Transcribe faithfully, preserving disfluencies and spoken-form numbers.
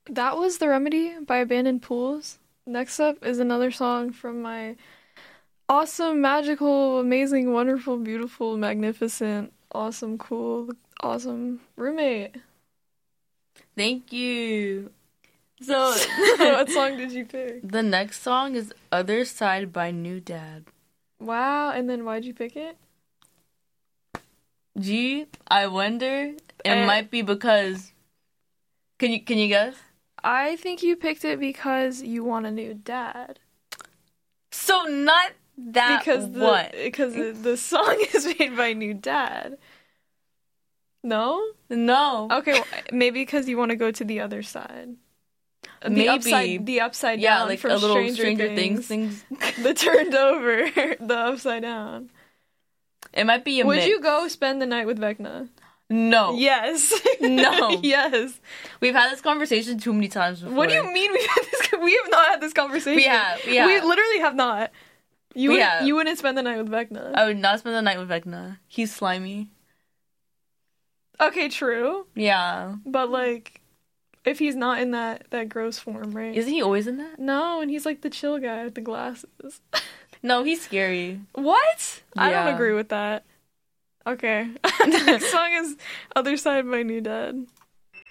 That was The Remedy by Abandoned Pools. Next up is another song from my awesome, magical, amazing, wonderful, beautiful, magnificent, awesome, cool, awesome roommate. Thank you. So, what song did you pick? The next song is Other Side by New Dad. Wow, and then why'd you pick it? Gee, I wonder. It Uh, might be because. Can you can you guess? I think you picked it because you want a new dad. So not that Because the, what? Because the, the song is made by New Dad. No? No. Okay, well, maybe because you want to go to the other side. The Maybe. upside, the upside Yeah, down like from a little Stranger, Stranger Things. Things. things. The turned over, the upside down. It might be a Would mix. you go spend the night with Vecna? No. Yes. No. Yes. We've had this conversation too many times before. What do you mean we've had this? We have not had this conversation. We have. We have. We literally have not. You We wouldn't, have. you wouldn't spend the night with Vecna. I would not spend the night with Vecna. He's slimy. Okay, true. Yeah. But like, if he's not in that that gross form, right? Isn't he always in that? No, and he's like the chill guy with the glasses. No, he's scary. What? I don't Yeah. agree with that. Okay. Next song is Other Side by New Dad.